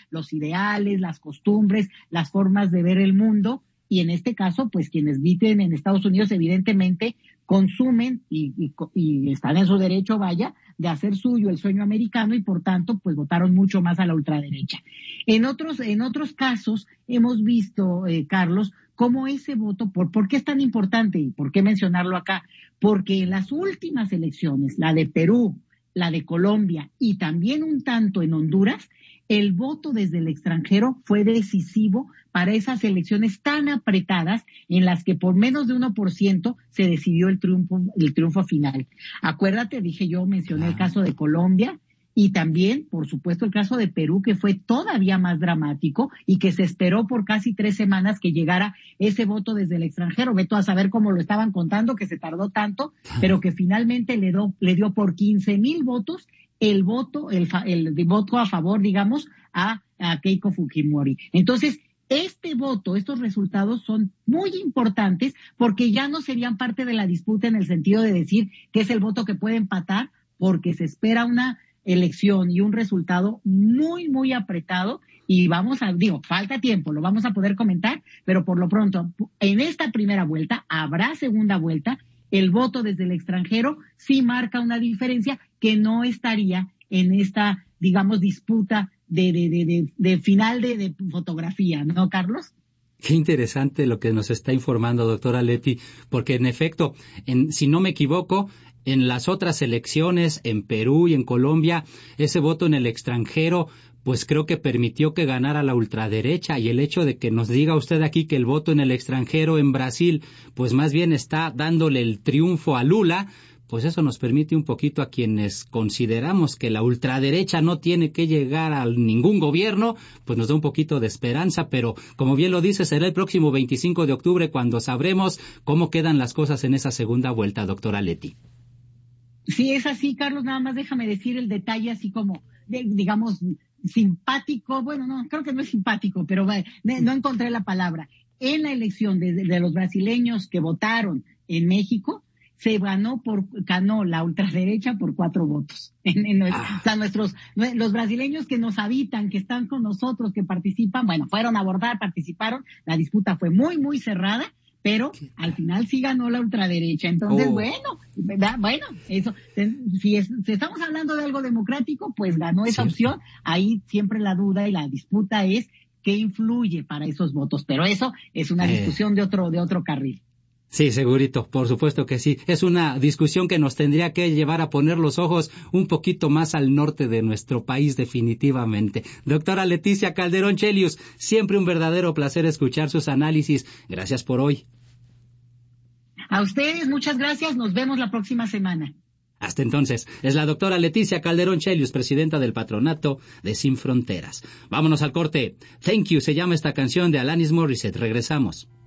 los ideales, las costumbres, las formas de ver el mundo. Y en este caso, pues quienes viven en Estados Unidos evidentemente consumen y están en su derecho, vaya, de hacer suyo el sueño americano y por tanto, pues votaron mucho más a la ultraderecha. En otros casos hemos visto, Carlos, cómo ese voto, ¿por qué es tan importante y por qué mencionarlo acá? Porque en las últimas elecciones, la de Perú, la de Colombia y también un tanto en Honduras, el voto desde el extranjero fue decisivo para esas elecciones tan apretadas en las que por menos de 1% se decidió el triunfo final. Acuérdate, mencioné el caso de Colombia y también, por supuesto, el caso de Perú, que fue todavía más dramático y que se esperó por casi 3 semanas que llegara ese voto desde el extranjero. Ve tú a saber cómo lo estaban contando, que se tardó tanto, pero que finalmente le dio por 15,000 votos el voto a favor, digamos, a Keiko Fujimori. Entonces, estos resultados son muy importantes porque ya no serían parte de la disputa en el sentido de decir que es el voto que puede empatar, porque se espera una elección y un resultado muy, muy apretado y falta tiempo, lo vamos a poder comentar, pero por lo pronto, en esta primera vuelta, habrá segunda vuelta, el voto desde el extranjero sí marca una diferencia que no estaría en esta, digamos, disputa de final de fotografía, ¿no, Carlos? Qué interesante lo que nos está informando, doctora Leti, porque en efecto, si no me equivoco, en las otras elecciones, en Perú y en Colombia, ese voto en el extranjero, pues creo que permitió que ganara la ultraderecha, y el hecho de que nos diga usted aquí que el voto en el extranjero en Brasil, pues más bien está dándole el triunfo a Lula, pues eso nos permite un poquito a quienes consideramos que la ultraderecha no tiene que llegar a ningún gobierno, pues nos da un poquito de esperanza, pero como bien lo dice, será el próximo 25 de octubre cuando sabremos cómo quedan las cosas en esa segunda vuelta, doctora Leti. Sí, es así, Carlos, nada más déjame decir el detalle así como, digamos, simpático, bueno, no, creo que no es simpático, pero no encontré la palabra. En la elección de los brasileños que votaron en México, se ganó la ultraderecha por 4 votos. O sea, los brasileños que nos habitan, que están con nosotros, que participan, bueno, fueron a votar, participaron, la disputa fue muy, muy cerrada, pero al final sí ganó la ultraderecha. Entonces, eso, si estamos hablando de algo democrático, pues ganó esa opción. Ahí siempre la duda y la disputa es qué influye para esos votos, pero eso es una discusión de otro carril. Sí, segurito, por supuesto que sí. Es una discusión que nos tendría que llevar a poner los ojos un poquito más al norte de nuestro país, definitivamente. Doctora Leticia Calderón Chelius, siempre un verdadero placer escuchar sus análisis. Gracias por hoy. A ustedes, muchas gracias. Nos vemos la próxima semana. Hasta entonces, es la doctora Leticia Calderón Chelius, presidenta del patronato de Sin Fronteras. Vámonos al corte. Thank You se llama esta canción de Alanis Morissette. Regresamos.